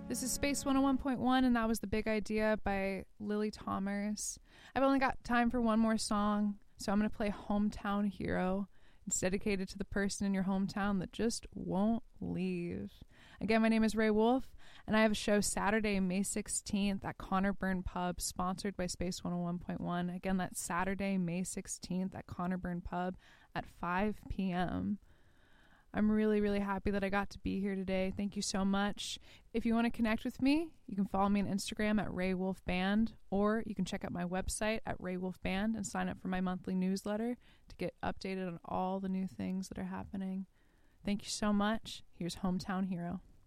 This is Space 101.1, and that was The Big Idea by Lily Thomas. I've only got time for one more song, so I'm going to play Hometown Hero. It's dedicated to the person in your hometown that just won't leave. Again, my name is Ray Wolf, and I have a show Saturday, May 16th at Connor Burn Pub, sponsored by Space 101.1. Again, that's Saturday, May 16th at Connor Burn Pub at 5 p.m. I'm really, really happy that I got to be here today. Thank you so much. If you want to connect with me, you can follow me on Instagram at Ray Wolf Band, or you can check out my website at Ray Wolf Band and sign up for my monthly newsletter to get updated on all the new things that are happening. Thank you so much. Here's Hometown Hero.